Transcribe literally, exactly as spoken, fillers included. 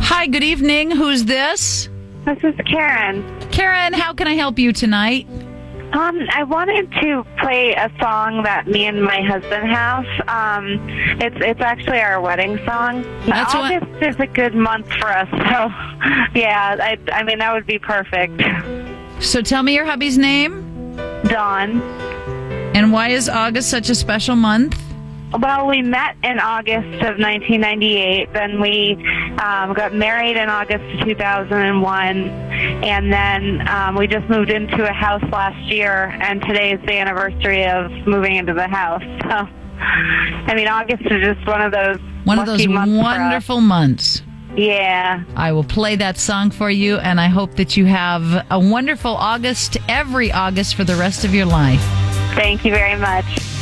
Hi, good evening. Who's this? This is Karen. Karen, how can I help you tonight? Um, I wanted to play a song that me and my husband have. Um, it's it's actually our wedding song. That's what- August is a good month for us, so yeah, I, I mean, that would be perfect. So tell me your hubby's name. Dawn. And why is August such a special month? Well, we met in August of nineteen ninety-eight. Then we um, got married in August of two thousand one. And then um, we just moved into a house last year, and today is the anniversary of moving into the house. So, I mean, August is just one of those One of lucky those months for us. wonderful months. Yeah. I will play that song for you, and I hope that you have a wonderful August every August for the rest of your life. Thank you very much.